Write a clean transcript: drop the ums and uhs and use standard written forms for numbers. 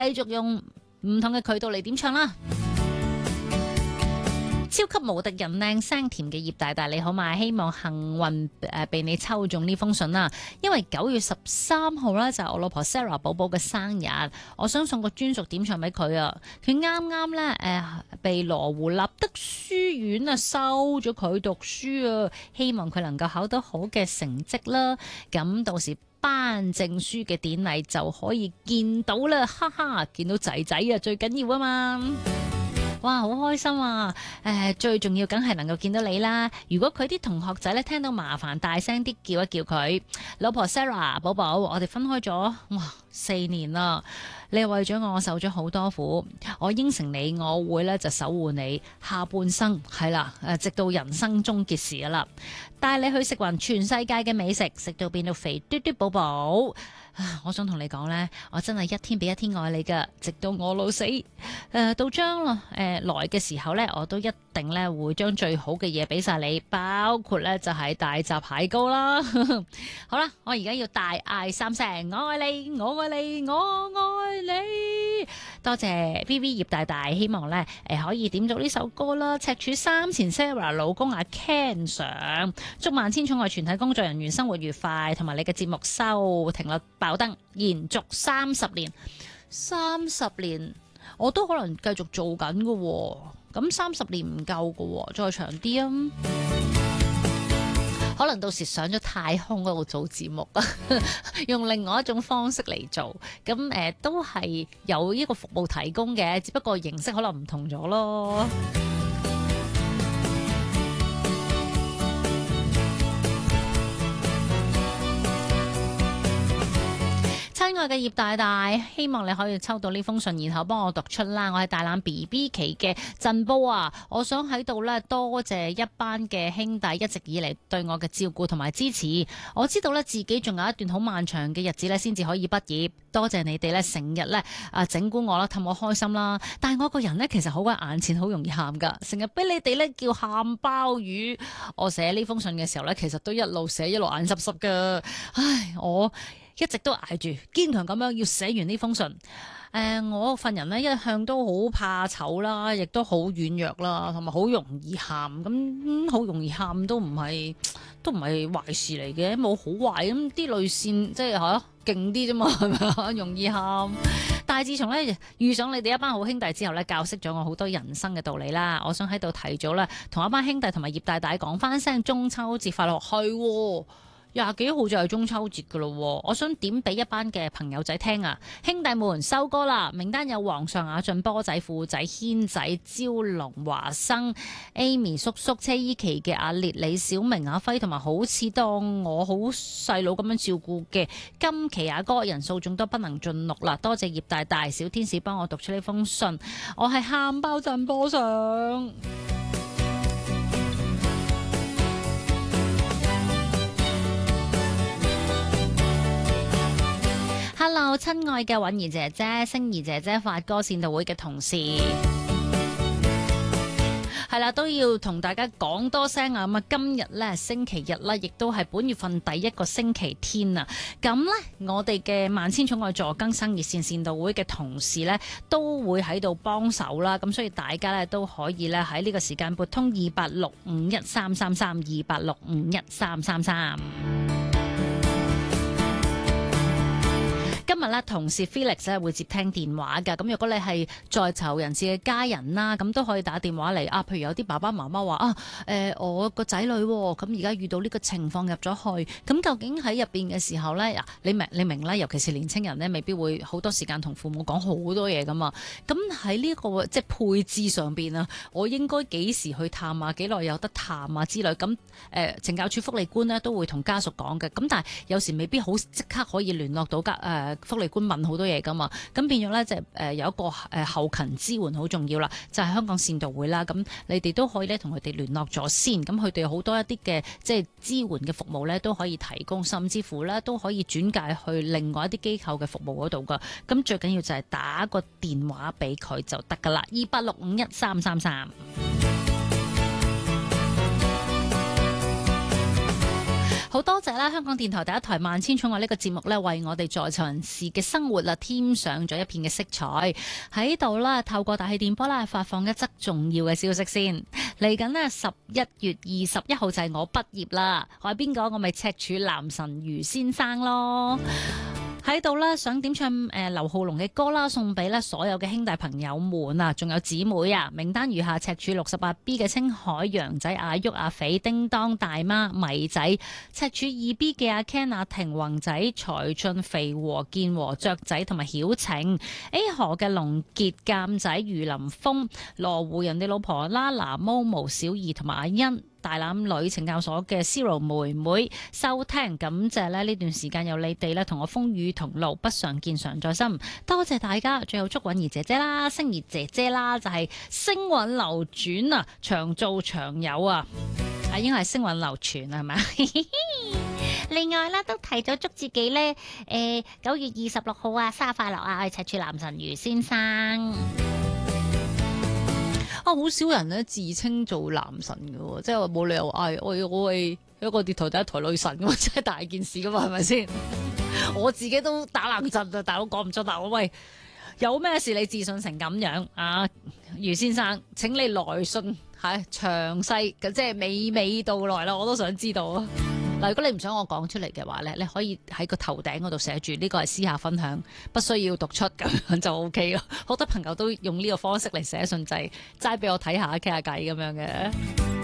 繼續用唔同嘅渠道嚟點唱啦。超級無敵人靚聲甜嘅葉大大你好嘛，希望幸運被你抽中呢封信啦。因為9月13號呢，就係我老婆 Sarah 寶寶嘅生日，我想送個專屬點唱俾佢啊。佢啱啱呢被羅湖立德書院啊收咗佢讀書啊，希望佢能夠考到好嘅成績啦。咁到時頒證書嘅典禮就可以見到啦，哈哈，見到仔仔啊最緊要啊嘛。哇，好開心啊！最重要梗係能夠見到你啦。如果佢啲同學仔咧聽到麻煩大聲啲叫一叫佢。老婆 Sarah 寶寶，我哋分開咗4年啦，你為咗我受咗好多苦，我應承你我會咧就守護你下半生，係啦，直到人生終結時啦，帶你去食勻全世界嘅美食，食到變到肥嘟嘟寶寶。我想同你講呢，我真係一天比一天愛你噶，直到我老死。到將來嘅時候呢，我都一定咧會將最好嘅嘢俾晒你，包括呢就係大閘蟹膏啦。好啦，我而家要大嗌3聲，我愛你，我愛你，我愛你。多謝 BB 葉大大，希望呢可以點咗呢首歌啦。赤柱3前 Sarah 老公阿 Ken 上，祝萬千寵愛全體工作人員生活愉快，同埋你嘅節目收聽率爆燈，延續30年。30年我都可能繼續做緊㗎喎，咁30年唔夠㗎喎，再長啲啊！可能到時上咗太空嗰度做節目啊，用另外一種方式嚟做，咁都係有一個服務提供嘅，只不過形式可能唔同咗咯。親愛嘅葉大大，希望你可以抽到呢封信，然後幫我讀出啦。我係大欖 BB 期嘅振波啊，我想喺度呢多謝一班嘅兄弟一直以嚟對我嘅照顧同埋支持。我知道呢自己仲有一段好漫長嘅日子呢先至可以畢業。多謝你哋呢成日呢整蠱我啦，氹我開心啦。但係我個人呢其實好鬼眼淺，好容易喊噶，成日俾你哋呢叫喊鮑魚。我寫呢封信嘅時候呢，其實都一路寫一路眼濕濕噶。唉，我一直都捱住堅強咁樣要寫完呢封信。我份人呢一向都好怕醜啦，亦都好軟弱啦，同埋好容易喊。咁好容易喊都唔係壞事嚟嘅，冇好壞。咁啲淚腺即係勁啲啫嘛，係咪啊？容易喊。但係自從呢遇上你哋一班好兄弟之後呢，教識咗我好多人生嘅道理啦。我想喺度提早啦，同一班兄弟同埋葉大大講翻聲中秋節快樂。係20幾號就係中秋節噶咯，我想點俾一班嘅朋友仔聽啊！兄弟們收歌啦，名單有皇上、阿俊、波仔、富仔、軒仔、招龍、華生、Amy 叔叔、車依琪嘅阿烈、李小明、阿輝，同埋好似當我好細佬咁樣照顧嘅金琪阿哥，人數眾多不能盡錄啦！多謝葉大大小天使幫我讀出呢封信，我係喊包振波上。Hello， 親愛嘅韻兒姐姐、星兒姐姐、發歌善導會嘅同事，係啦，都要同大家講多聲啊！咁啊，今日咧星期日啦，亦都係本月份第一個星期天啊！咁咧，我哋嘅萬千寵愛助更生熱線善導會嘅同事咧，都會喺度幫手啦。咁所以大家咧都可以咧喺呢個時間撥通28651333 28651333。今日咧，同事 Felix 咧會接聽電話㗎。咁如果你係在囚人士嘅家人啦，咁都可以打電話嚟啊。譬如有啲爸爸媽媽話我個仔女咁而家遇到呢個情況入咗去，咁究竟喺入邊嘅時候咧，你明啦，尤其是年青人咧，未必會好多時間同父母講好多嘢噶嘛。咁喺呢個即係配置上邊啊，我應該幾時去探啊？幾耐有得探啊？之類咁懲教處福利官呢都會同家屬講嘅。咁但係有時未必好即刻可以聯絡到福利官問好多嘢噶嘛，咁變咗咧就有一個後勤支援好重要啦，就係香港善導會啦。咁你哋都可以咧同佢哋聯絡咗先，咁佢哋好多一啲嘅即係支援嘅服務咧都可以提供，甚至乎咧都可以轉介去另外一啲機構嘅服務嗰度噶。咁最緊要就係打個電話俾佢就得噶啦，28651333。好好多謝啦！香港電台第一台萬千寵愛呢個節目呢，為我哋在場人士嘅生活啦添上咗一片嘅色彩。喺度啦，透過大氣電波啦，發放一則重要嘅消息先。嚟緊呢11月21號就係我畢業啦。我係邊個？我咪赤柱男神余先生咯。喺度啦，想點唱劉浩龍嘅歌啦，送俾咧所有嘅兄弟朋友們啊，仲有姊妹啊，名單如下：赤柱68B 嘅青海洋仔、阿旭、阿肥、叮當、大媽、米仔；赤柱2B 嘅阿 Ken、阿婷、宏仔、財進、肥和、健和、雀仔同埋曉晴；A 河嘅龍傑、鑑仔、余林峰、羅湖人哋老婆啦、拿毛毛小儀同埋阿欣。大欖女懲教所嘅 Zero 妹妹收聽，感謝咧呢段時間有你哋咧同我風雨同路，不常見常在心，多謝大家。最後祝允兒姐姐啦、星兒姐姐啦，就係星運流轉啊，長做長有啊，應該係星運流傳係咪？另外啦，都提早祝自己咧9月26號啊，生日快樂啊！我係赤柱男神余先生。好少人咧自稱做男神嘅，即係冇理由嗌我係一個電台第一台女神咁，真係大件事噶嘛，係咪先？我自己都打冷震啊，大佬講唔出，但我喂，有咩事你自信成咁樣啊？余先生，請你來信係詳細嘅，即係娓娓道來啦，我都想知道啊。嗱，如果你唔想我講出嚟嘅話咧，你可以喺個頭頂嗰度寫住呢個係私下分享，不需要讀出，咁樣就 OK 咯。好多朋友都用呢個方式嚟寫信，就係齋俾我睇下傾下偈咁樣嘅。